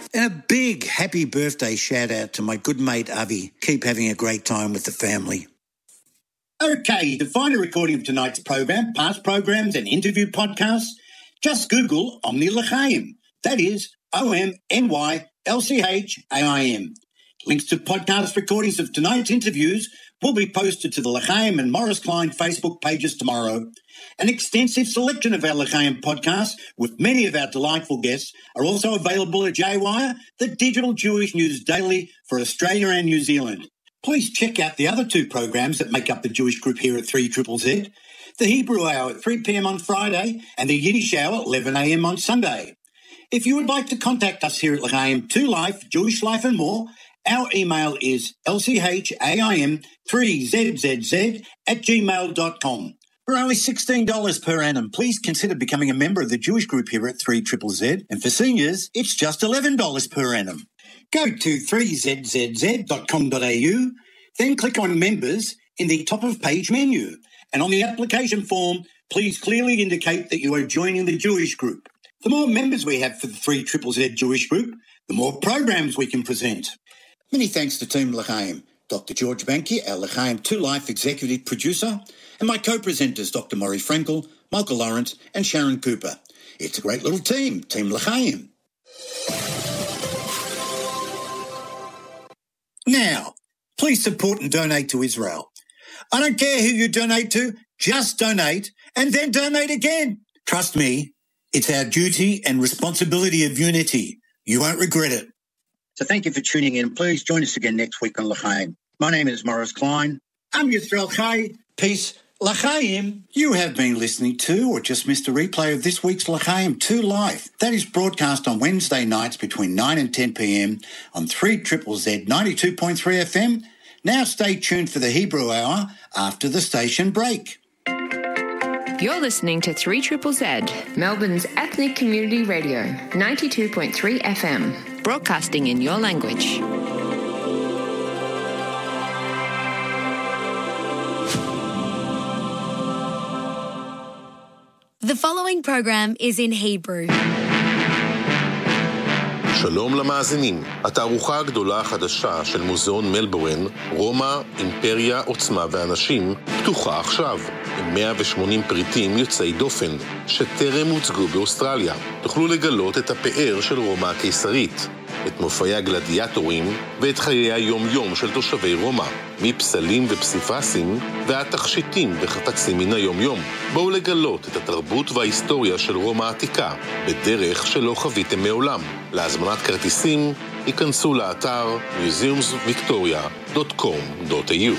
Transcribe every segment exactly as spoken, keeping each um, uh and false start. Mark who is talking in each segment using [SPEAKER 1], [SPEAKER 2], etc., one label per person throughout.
[SPEAKER 1] And a big happy birthday shout out to my good mate Avi. Keep having a great time with the family. Okay, to find a recording of tonight's program, past programs and interview podcasts, just Google Omni L'Chaim. That is O M N Y L C H A I M. Links to podcast recordings of tonight's interviews will be posted to the L'Chaim and Morris Klein Facebook pages tomorrow. An extensive selection of our L'Chaim podcasts with many of our delightful guests are also available at J Wire, the digital Jewish news daily for Australia and New Zealand. Please check out the other two programs that make up the Jewish group here at three Z Z Z, the Hebrew Hour at three p.m. on Friday and the Yiddish Hour at eleven a.m. on Sunday. If you would like to contact us here at L'Chaim, to Life, Jewish Life and more, our email is L C H A I M three Z Z Z at gmail dot com. For only sixteen dollars per annum, please consider becoming a member of the Jewish group here at three Z Z Z, and for seniors, it's just eleven dollars per annum. Go to three Z Z Z dot com dot a u, then click on Members in the top of page menu, and on the application form, please clearly indicate that you are joining the Jewish group. The more members we have for the three Z Z Z Jewish group, the more programs we can present. Many thanks to Team L'Chaim, Doctor George Banky, our L'Chaim two Life executive producer, and my co-presenters, Doctor Maury Frankel, Michael Lawrence, and Sharon Cooper. It's a great little team, Team L'Chaim. Now, please support and donate to Israel. I don't care who you donate to, just donate, and then donate again. Trust me, it's our duty and responsibility of unity. You won't regret it. So thank you for tuning in. Please join us again next week on L'Chaim. My name is Morris Klein. I'm Yisrael Chai. Peace. L'Chaim. You have been listening to or just missed a replay of this week's L'Chaim two Live. That is broadcast on Wednesday nights between nine and ten p.m. on three Z Z Z ninety-two point three F M. Now stay tuned for the Hebrew Hour after the station break.
[SPEAKER 2] You're listening to three Z Z Z, Melbourne's ethnic community radio, ninety-two point three F M, broadcasting in your language.
[SPEAKER 3] The following program is in Hebrew.
[SPEAKER 4] שלום למאזינים. התערוכה הגדולה החדשה של מוזיאון מלבורן, רומא, אימפריה, עוצמה ואנשים, פתוחה עכשיו, עם מאה ושמונים פריטים יוצאי דופן, שטרם הוצגו באוסטרליה. תוכלו לגלות את הפאר של רומא הקיסרית, את מופעי הגלדיאטורים ואת חיי היום-יום של תושבי רומא, מפסלים ופסיפסים ועד תכשיטים וחפצים מן היום-יום. בואו לגלות את התרבות וההיסטוריה של רומא העתיקה, בדרך שלא חוויתם מעולם. להזמנת כרטיסים, היכנסו לאתר museums victoria dot com dot a u.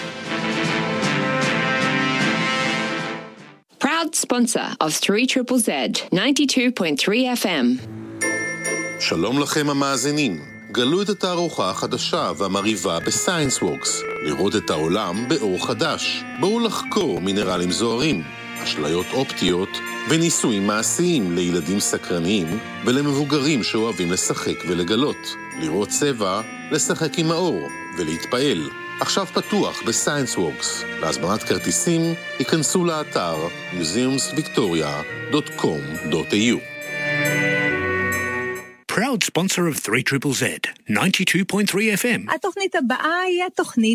[SPEAKER 2] Proud sponsor of three Z Z Z, ninety-two point three F M.
[SPEAKER 4] שלום לכם המאזינים. גלו את התערוכה החדשה והמריבה בסיינס וורקס, לראות את העולם באור חדש. בואו לחקור מינרלים זוהרים, אשליות אופטיות וניסויים מעשיים לילדים סקרניים ולמבוגרים שאוהבים לשחק ולגלות, לראות צבע, לשחק עם האור ולהתפעל. עכשיו פתוח בסיינס וורקס. להזמנת כרטיסים, היכנסו לאתר museums victoria dot com dot a u.
[SPEAKER 5] Proud sponsor of three Z Z Z, ninety-two point three F M.
[SPEAKER 6] התוכנית הבאה היא התוכנית